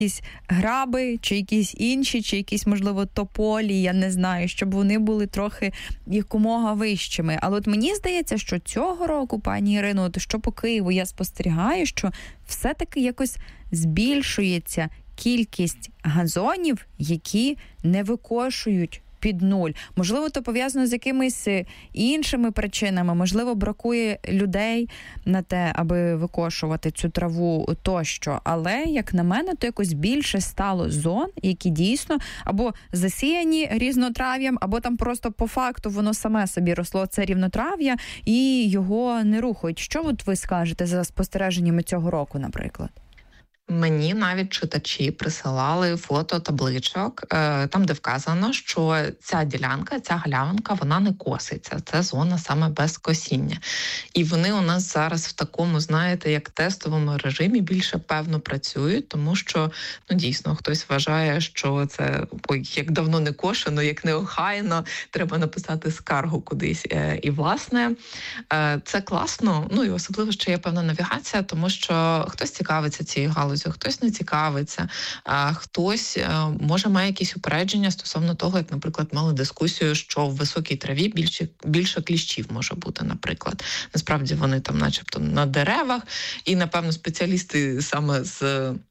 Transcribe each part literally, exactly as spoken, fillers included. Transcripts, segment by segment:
якісь граби, чи якісь інші, чи якісь, можливо, тополі, я не знаю, щоб вони були трохи якомога вищими. Але от мені здається, що цього року, пані Ірино, от що по Києву я спостерігаю, що все-таки якось збільшується кількість газонів, які не викошують під нуль. Можливо, то пов'язано з якимись іншими причинами. Можливо, бракує людей на те, аби викошувати цю траву тощо. Але, як на мене, то якось більше стало зон, які дійсно або засіяні різнотрав'ям, або там просто по факту воно саме собі росло, це рівнотрав'я, і його не рухають. Що от ви скажете за спостереженнями цього року, наприклад? Мені навіть читачі присилали фото табличок, там, де вказано, що ця ділянка, ця галявинка, вона не коситься. Це зона саме без косіння. І вони у нас зараз в такому, знаєте, як тестовому режимі більше певно працюють, тому що, ну, дійсно, хтось вважає, що це, ой, як давно не кошено, як неохайно, треба написати скаргу кудись. І, власне, це класно, ну, і особливо, що є певна навігація, тому що хтось цікавиться цією галузю, хтось не цікавиться, а хтось, може, має якісь упередження стосовно того, як, наприклад, мали дискусію, що в високій траві більше, більше кліщів може бути, наприклад. Насправді вони там начебто на деревах, і, напевно, спеціалісти саме з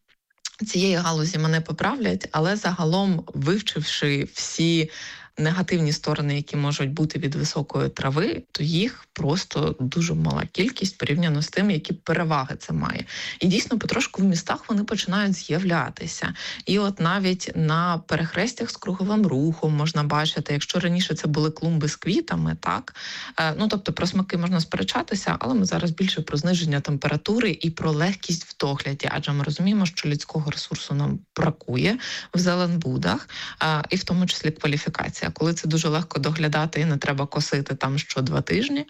цієї галузі мене поправлять, але загалом, вивчивши всі негативні сторони, які можуть бути від високої трави, то їх просто дуже мала кількість порівняно з тим, які переваги це має. І дійсно, потрошку в містах вони починають з'являтися. І от навіть на перехрестях з круговим рухом можна бачити, якщо раніше це були клумби з квітами, так, ну, тобто про смаки можна сперечатися, але ми зараз більше про зниження температури і про легкість в догляді, адже ми розуміємо, що людського ресурсу нам бракує в зеленбудах, і в тому числі кваліфікація. Коли це дуже легко доглядати і не треба косити там що два тижні.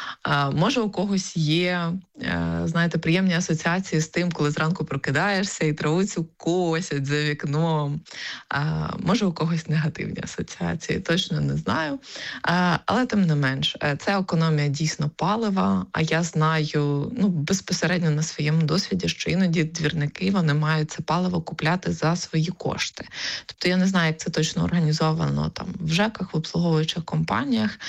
Може, у когось є, знаєте, приємні асоціації з тим, коли зранку прокидаєшся і траву цю косять за вікном. Може, у когось негативні асоціації, точно не знаю. Але тим не менш, це економія дійсно палива, а я знаю, ну, безпосередньо на своєму досвіді, що іноді двірники, вони мають це паливо купляти за свої кошти. Тобто я не знаю, як це точно організовано там в ЖЕКах, в обслуговуючих компаніях,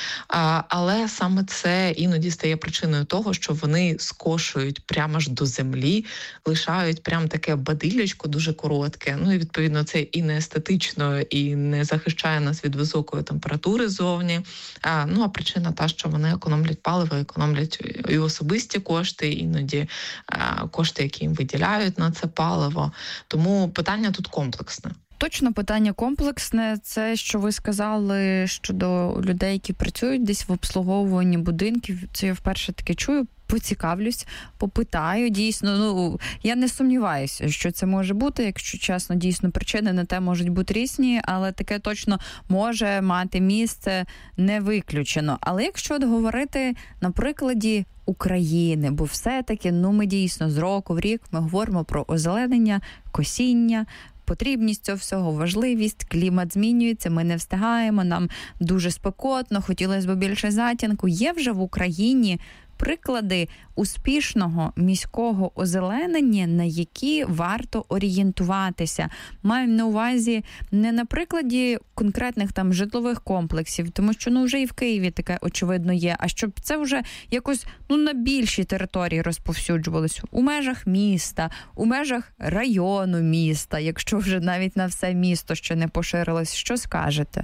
але саме це іноді стає причиною того, що вони скошують прямо ж до землі, лишають прямо таке бадилячко дуже коротке. Ну і відповідно це і не естетично, і не захищає нас від високої температури зовні. А, ну а причина та, що вони економлять паливо, економлять і особисті кошти, іноді а, кошти, які їм виділяють на це паливо. Тому питання тут комплексне. Точно питання комплексне. Це, що ви сказали щодо людей, які працюють десь в обслуговуванні будинків. Це я вперше таке чую. Поцікавлюсь, попитаю. Дійсно, ну, я не сумніваюся, що це може бути. Якщо чесно, дійсно, причини на те можуть бути різні, але таке точно може мати місце, не виключено. Але якщо от говорити на прикладі України, бо все-таки, ну, ми дійсно з року в рік ми говоримо про озеленення, косіння, потрібність цього всього, важливість, клімат змінюється, ми не встигаємо, нам дуже спекотно, хотілося б більше затінку. Є вже в Україні приклади успішного міського озеленення, на які варто орієнтуватися. Маю на увазі не на прикладі конкретних там житлових комплексів, тому що ну вже і в Києві таке очевидно є, а щоб це вже якось ну на більшій території розповсюджувалось у межах міста, у межах району міста, якщо вже навіть на все місто ще не поширилось. Що скажете?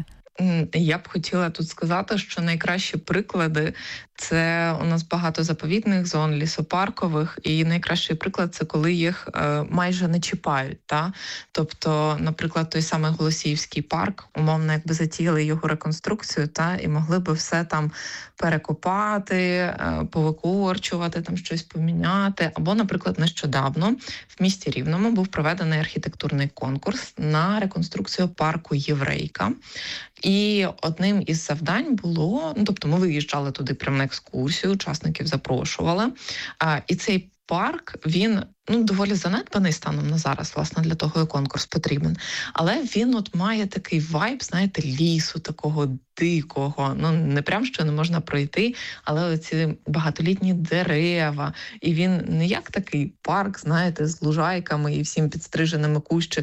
Я б хотіла тут сказати, що найкращі приклади – це у нас багато заповідних зон, лісопаркових, і найкращий приклад – це коли їх е, майже не чіпають. Та? Тобто, наприклад, той самий Голосіївський парк, умовно, якби затіяли його реконструкцію, та? І могли би все там перекопати, е, повикорчувати, там щось поміняти. Або, наприклад, нещодавно в місті Рівному був проведений архітектурний конкурс на реконструкцію парку «Єврейка». І одним із завдань було, ну тобто ми виїжджали туди прямо на екскурсію, учасників запрошували, а, і цей парк, він ну доволі занедбаний станом на зараз, власне, для того і конкурс потрібен. Але він от має такий вайб, знаєте, лісу такого дикого. Ну не прям що не можна пройти, але оці багатолітні дерева. І він не як такий парк, знаєте, з лужайками і всім підстриженими кущиками,